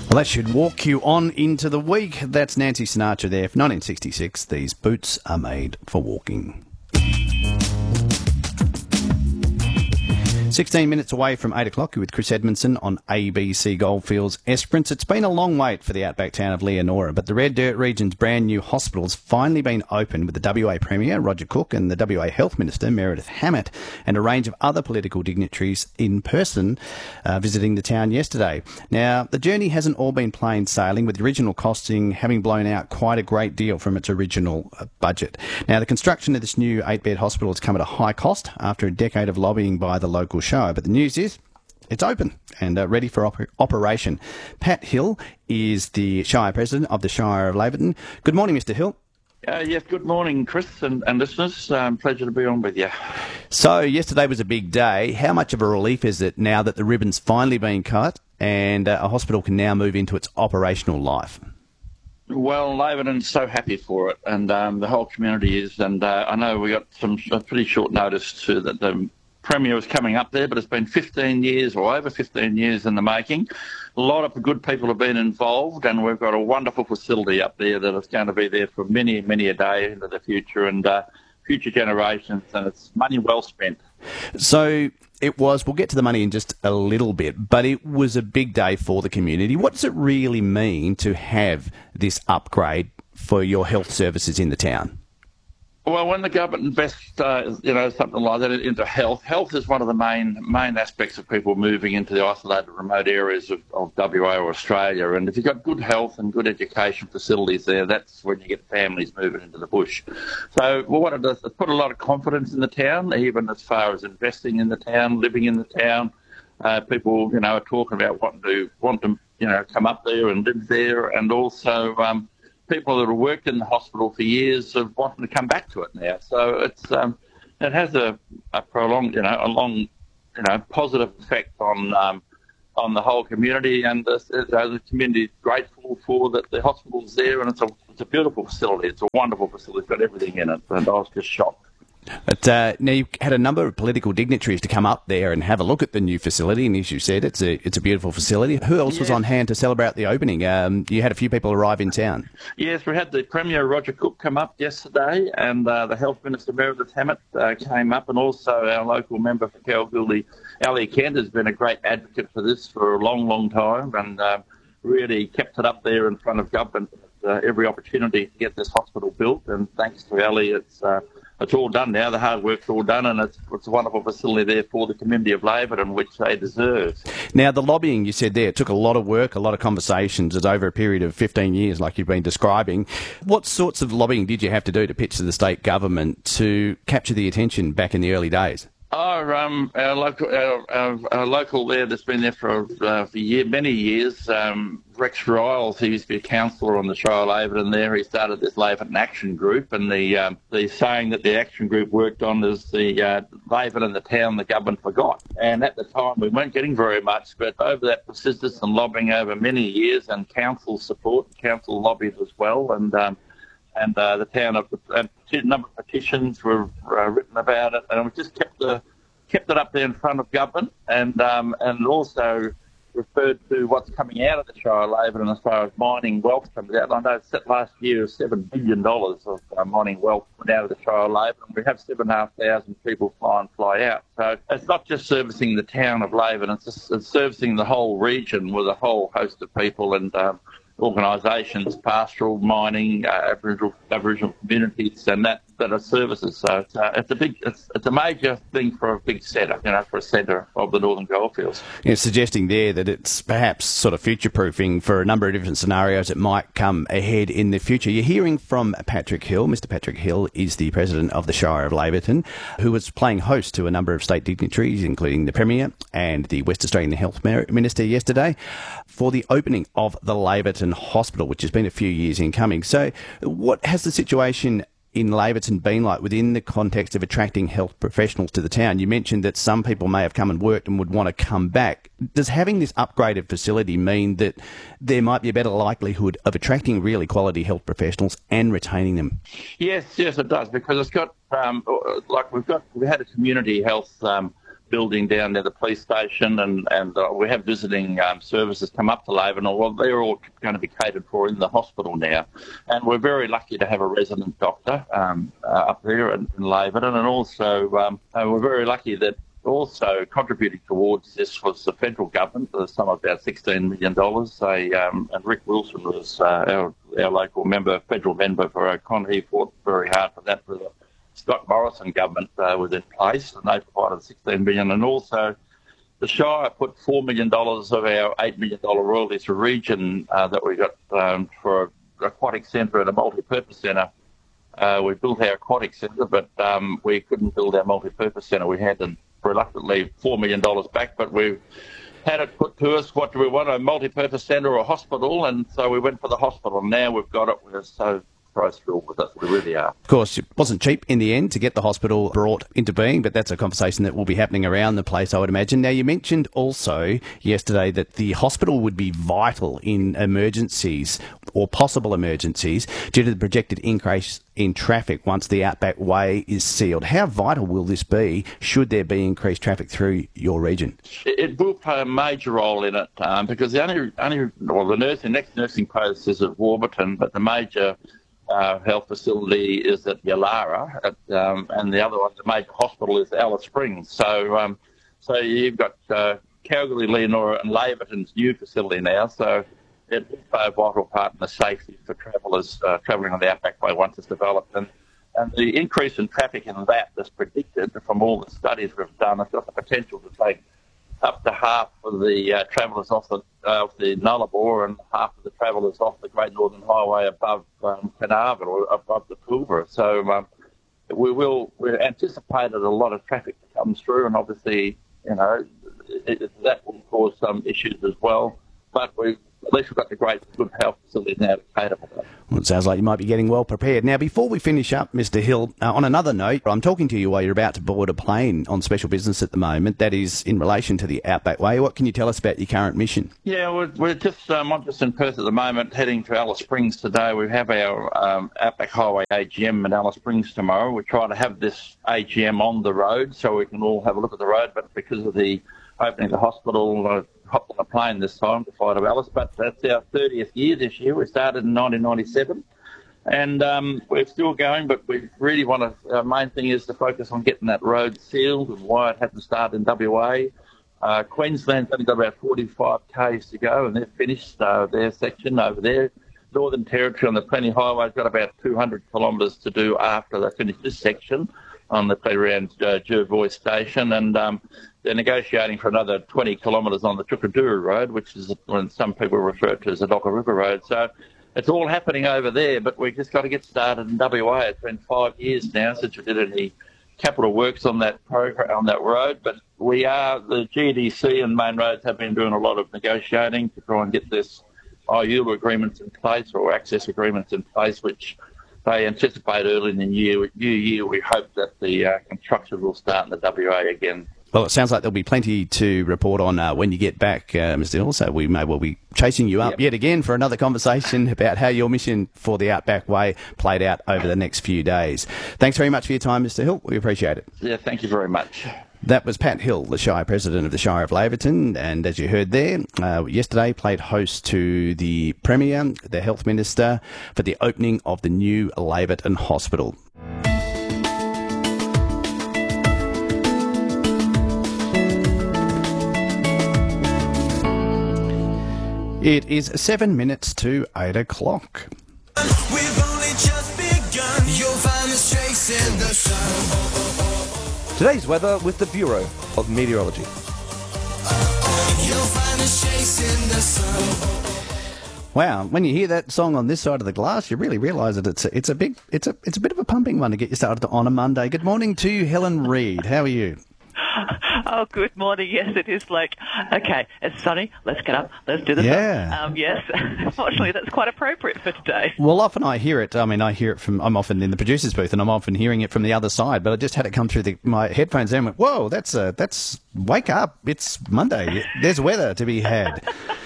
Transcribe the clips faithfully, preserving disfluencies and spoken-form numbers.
Well, that should walk you on into the week. That's Nancy Sinatra there. For nineteen sixty-six, these boots are made for walking. sixteen minutes away from eight o'clock, you're with Chris Edmondson on A B C Goldfields Esperance. It's been a long wait for the outback town of Leonora, but the Red Dirt region's brand new hospital has finally been opened, with the W A Premier, Roger Cook, and the W A Health Minister, Meredith Hammett, and a range of other political dignitaries in person uh, visiting the town yesterday. Now, the journey hasn't all been plain sailing, with the original costing having blown out quite a great deal from its original uh, budget. Now, the construction of this new eight-bed hospital has come at a high cost after a decade of lobbying by the local show, but the news is it's open and uh, ready for op- operation. Pat Hill is the Shire President of the Shire of Laverton. Good morning, Mister Hill. Uh, yes, good morning, Chris and, and listeners. Um, pleasure to be on with you. So, yesterday was a big day. How much of a relief is it now that the ribbon's finally been cut and uh, a hospital can now move into its operational life? Well, Laverton's so happy for it, and um, the whole community is. And uh, I know we got some pretty short notice to that the Premier was coming up there, but it's been fifteen years or over fifteen years in the making. A lot of good people have been involved, and we've got a wonderful facility up there that is going to be there for many, many a day into the future and uh, future generations, and it's money well spent. So it was, we'll get to the money in just a little bit, but it was a big day for the community. What does it really mean to have this upgrade for your health services in the town? Well, when the government invests, uh, you know, something like that into health, health is one of the main main aspects of people moving into the isolated, remote areas of, of W A or Australia. And if you've got good health and good education facilities there, that's when you get families moving into the bush. So well, what it does is put a lot of confidence in the town, even as far as investing in the town, living in the town. Uh, people, you know, are talking about wanting to want to, you know, come up there and live there, and also Um, people that have worked in the hospital for years have wanted to come back to it now. So it's um, it has a, a prolonged, you know, a long, you know, positive effect on um, on the whole community, and the, the community is grateful for that the hospital's there, and it's a it's a beautiful facility. It's a wonderful facility. It's got everything in it, and I was just shocked. But uh, now you've had a number of political dignitaries to come up there and have a look at the new facility, and as you said, it's a it's a beautiful facility. Who else yeah. was on hand to celebrate the opening? Um, you had a few people arrive in town. Yes, we had the Premier Roger Cook come up yesterday, and uh, the Health Minister Meredith Hammett uh, came up, and also our local member for Kalgoorlie, Ali Kent, has been a great advocate for this for a long, long time, and uh, really kept it up there in front of government uh, every opportunity to get this hospital built. And thanks to Ali, it's uh, It's all done now. The hard work's all done, and it's, it's a wonderful facility there for the community of Laverton, which they deserve. Now, the lobbying, you said there, it took a lot of work, a lot of conversations. It's over a period of fifteen years, like you've been describing. What sorts of lobbying did you have to do to pitch to the state government to capture the attention back in the early days? Our, um, our local, our, our, our local there that's been there for, uh, for year, many years, um, Rex Riles, he used to be a councillor on the Shire of Laverton there. He started this Laverton Action Group, and the um, the saying that the Action Group worked on is the uh, Laverton, the town the government forgot. And at the time, we weren't getting very much, but over that persistence and lobbying over many years, and council support, council lobbied as well, and um, and uh, the town of a number of petitions were uh, written about it, and we just kept the kept it up there in front of government, and um, and also referred to what's coming out of the Shire of Laverton as far as mining wealth comes out. I know last year seven billion dollars of uh, mining wealth went out of the Shire of Laverton. We have seven thousand five hundred people fly and fly out. So it's not just servicing the town of Laverton, it's, just, it's servicing the whole region with a whole host of people and um, organisations, pastoral, mining, uh, Aboriginal, Aboriginal communities, and that, that are services. So it's, uh, it's a big, it's, it's a major thing for a big centre, you know, for a centre of the Northern Goldfields. You're suggesting there that it's perhaps sort of future-proofing for a number of different scenarios that might come ahead in the future. You're hearing from Patrick Hill. Mister Patrick Hill is the President of the Shire of Laverton, who was playing host to a number of state dignitaries, including the Premier and the West Australian Health Minister yesterday, for the opening of the Laverton Hospital, which has been a few years in coming. So what has the situation in Laverton been like within the context of attracting health professionals to the town? You mentioned that some people may have come and worked and would want to come back. Does having this upgraded facility mean that there might be a better likelihood of attracting really quality health professionals and retaining them? Yes, yes, it does, because it's got, um, like we've got, we had a community health um, building down near the police station, and, and uh, we have visiting um, services come up to Laverton. Well, they're all going to be catered for in the hospital now. And we're very lucky to have a resident doctor um, uh, up there in, in Laverton. And also um, uh, we're very lucky that also contributing towards this was the federal government, the sum of about sixteen million dollars. They, um, and Rick Wilson was uh, our, our local member, federal member for O'Connor. He fought very hard for that. For the Scott Morrison government uh, was in place, and they provided sixteen million dollars. And also the Shire put four million dollars of our eight million dollars royalties to region uh, that we got um, for an aquatic centre and a multi-purpose centre. Uh, we built our aquatic centre, but um, we couldn't build our multi-purpose centre. We had to reluctantly four million dollars back, but we had it put to us, what do we want, a multi-purpose centre or a hospital? And so we went for the hospital. Now we've got it. We're so thrilled with it. We really are. Of course, it wasn't cheap in the end to get the hospital brought into being, but that's a conversation that will be happening around the place, I would imagine. Now, you mentioned also yesterday that the hospital would be vital in emergencies or possible emergencies due to the projected increase in traffic once the Outback Way is sealed. How vital will this be should there be increased traffic through your region? It will play a major role in it um, because the only, only well, the nursing, next nursing post is at Warburton, but the major Uh, health facility is at Yalara, at, um, and the other one, the major hospital, is Alice Springs. So, um, so you've got uh, Calgary, Leonora, and Laverton's new facility now. So, it will play a vital part in the safety for travellers uh, travelling on the Outback Way once it's developed. And, and the increase in traffic in that is predicted from all the studies we've done. It's got the potential to take up to half of the uh, travellers off the uh, off the Nullarbor and half of the travellers off the Great Northern Highway above um, Carnarvon or above the Pilbara. So um, we will we anticipated a lot of traffic to come through, and obviously, you know, it, it, that will cause some issues as well. But we at least we've got the great good health facilities now to cater for that. Well, it sounds like you might be getting well prepared. Now, before we finish up, Mister Hill, uh, on another note, I'm talking to you while you're about to board a plane on special business at the moment. That is in relation to the Outback Way. What can you tell us about your current mission? Yeah, we're, we're just, um, I'm just in Perth at the moment, heading to Alice Springs today. We have our um, Outback Highway A G M in Alice Springs tomorrow. We try to have this A G M on the road so we can all have a look at the road, but because of the opening of the hospital, uh, hopped on a plane this time to fly to Alice, but that's our thirtieth year this year. We started in nineteen ninety-seven, and um, we're still going, but we really want to, our main thing is to focus on getting that road sealed, and why it hasn't started in W A. Uh, Queensland's only got about forty-five kays to go, and they've finished uh, their section over there. Northern Territory on the Plenty Highway's got about two hundred kilometres to do after they finish this section on the around uh, Jervois Station, and um, they're negotiating for another twenty kilometres on the Chukaduru Road, which is what some people refer to as the Docker River Road. So it's all happening over there, but we've just got to get started in W A. It's been five years now since we did any capital works on that program, on that road, but we are, the G D C and Main Roads have been doing a lot of negotiating to try and get this I U L A agreements in place, or access agreements in place, which they anticipate early in the new, new year. We hope that the uh, construction will start in the W A again. Well, it sounds like there'll be plenty to report on uh, when you get back, uh, Mister Hill, so we may well be chasing you up yep. yet again for another conversation about how your mission for the Outback Way played out over the next few days. Thanks very much for your time, Mister Hill. We appreciate it. Yeah, thank you very much. That was Pat Hill, the Shire President of the Shire of Laverton, and as you heard there, uh, yesterday played host to the Premier, the Health Minister, for the opening of the new Laverton Hospital. It is seven minutes to eight o'clock. We've only just begun. You'll find us chasing the sun. Today's weather with the Bureau of Meteorology. You'll find us chasing the sun. Wow, when you hear that song on this side of the glass, you really realise that it's a, it's a big, it's a, it's a bit of a pumping one to get you started on a Monday. Good morning to Helen Reid. How are you? Oh, good morning. Yes, it is like, okay, it's sunny. Let's get up. Let's do the yeah. song. Um, yes, fortunately, that's quite appropriate for today. Well, often I hear it. I mean, I hear it from, I'm often in the producer's booth and I'm often hearing it from the other side, but I just had it come through the, my headphones and went, whoa, that's, uh, that's, wake up. It's Monday. There's weather to be had.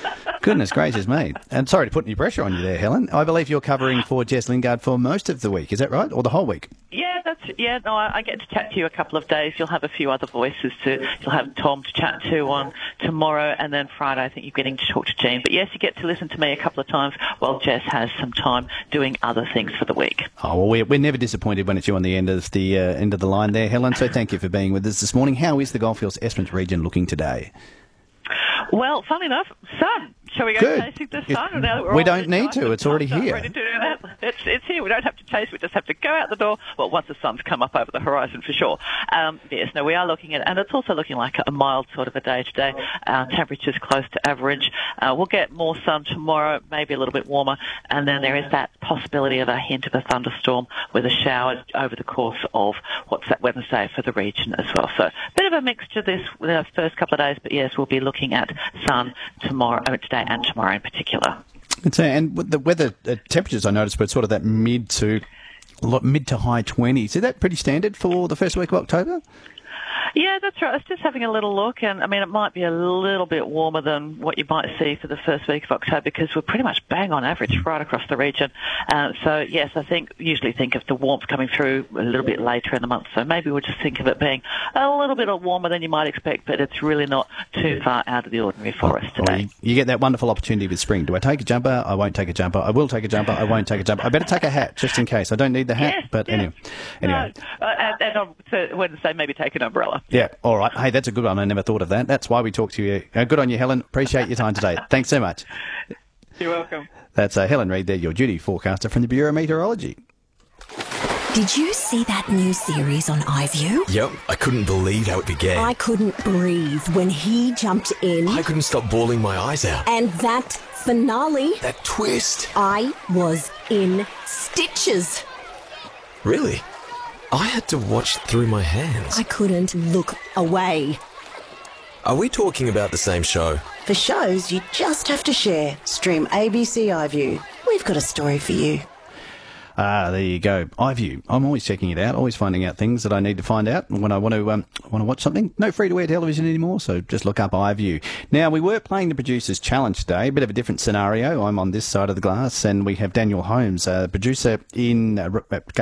Goodness gracious me. And sorry to put any pressure on you there, Helen. I believe you're covering for Jess Lingard for most of the week. Is that right? Or the whole week? Yeah, that's yeah. No, I, I get to chat to you a couple of days. You'll have a few other voices to. You'll have Tom to chat to on tomorrow, and then Friday. I think you're getting to talk to Jean. But yes, you get to listen to me a couple of times while Jess has some time doing other things for the week. Oh well, we're, we're never disappointed when it's you on the end of the uh, end of the line there, Helen. So thank you for being with us this morning. How is the Goldfields Esperance region looking today? Well, funnily enough, sun. Shall we go Good. chasing the Yes. sun? Now that we're We all don't this need nice to. and It's already pumped up, here. Ready to do that. It's, it's here. We don't have to chase. We just have to go out the door. Well, once the sun's come up over the horizon, for sure. Um, yes, no, we are looking at, and it's also looking like a mild sort of a day today. Uh, temperatures close to average. Uh, we'll get more sun tomorrow, maybe a little bit warmer, and then there is that possibility of a hint of a thunderstorm with a shower over the course of what's that Wednesday for the region as well. So, a bit of a mixture this the first couple of days, but yes, we'll be looking at sun tomorrow, uh, today and tomorrow in particular. It's, uh, and with the weather uh, temperatures, I noticed, were sort of that mid to mid to high twenties. Is that pretty standard for the first week of October? Yeah, that's right. I was just having a little look, and I mean, it might be a little bit warmer than what you might see for the first week of October because we're pretty much bang on average right across the region. Uh, so, yes, I think usually think of the warmth coming through a little bit later in the month. So maybe we'll just think of it being a little bit warmer than you might expect, but it's really not too far out of the ordinary for us today. Well, you, you get that wonderful opportunity with spring. Do I take a jumper? I won't take a jumper. I will take a jumper. I won't take a jumper. I better take a hat just in case. I don't need the hat, Yes, but yes. anyway. anyway. No, uh, and, and on to Wednesday, maybe take an umbrella. Yeah, all right. Hey, that's a good one. I never thought of that. That's why we talk to you. Uh, good on you, Helen. Appreciate your time today. Thanks so much. You're welcome. That's uh, Helen Reid there, your duty forecaster from the Bureau of Meteorology. Did you see that new series on iView? Yep, I couldn't believe how it began. I couldn't breathe when he jumped in. I couldn't stop bawling my eyes out. And that finale, That twist. I was in stitches. Really? I had to watch through my hands. I couldn't look away. Are we talking about the same show? For shows you just have to share, stream A B C iView. We've got a story for you. Ah, there you go. iView. I'm always checking it out, always finding out things that I need to find out when I want to um, want to watch something. No free-to-air television anymore, so just look up iView. Now, we were playing the Producers Challenge today, a bit of a different scenario. I'm on this side of the glass, and we have Daniel Holmes, uh, producer in uh,